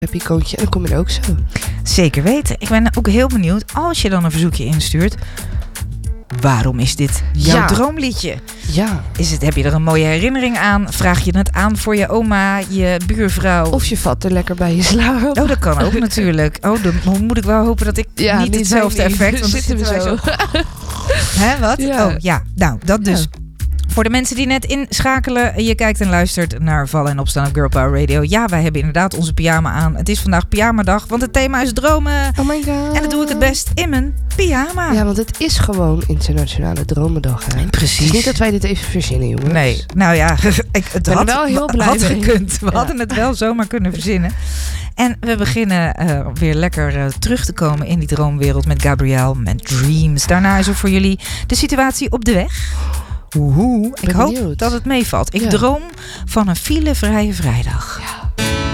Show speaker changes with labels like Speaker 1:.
Speaker 1: icoontje en dan kom je er ook zo.
Speaker 2: Zeker weten. Ik ben ook heel benieuwd, als je dan een verzoekje instuurt, waarom is dit jouw droomliedje?
Speaker 1: Ja.
Speaker 2: Heb je er een mooie herinnering aan? Vraag je het aan voor je oma, je buurvrouw?
Speaker 1: Of je vat er lekker bij je slaap.
Speaker 2: Oh, dat kan ook natuurlijk. Oh, dan moet ik wel hopen dat ik niet hetzelfde effect... Want
Speaker 1: zitten we zo.
Speaker 2: Hè, wat?
Speaker 1: Ja.
Speaker 2: Oh, ja. Nou, dat dus. Voor de mensen die net inschakelen, je kijkt en luistert naar Vallen en Opstaan op Girl Power Radio. Ja, wij hebben inderdaad onze pyjama aan. Het is vandaag pyjamadag, want het thema is dromen.
Speaker 1: Oh my god.
Speaker 2: En dat doe ik het best in mijn pyjama.
Speaker 1: Ja, want het is gewoon Internationale Dromendag. Hè?
Speaker 2: Precies.
Speaker 1: Het is niet dat wij dit even verzinnen, jongens.
Speaker 2: Nee, nou ja, het
Speaker 1: ben
Speaker 2: had
Speaker 1: wel heel blij
Speaker 2: had
Speaker 1: mee.
Speaker 2: gekund. We hadden het wel zomaar kunnen verzinnen. En we beginnen weer lekker terug te komen in die droomwereld met Gabrielle, met Dreams. Daarna is er voor jullie de situatie op de weg. Ik hoop dat het meevalt. Ik droom van een filevrije vrijdag. Ja.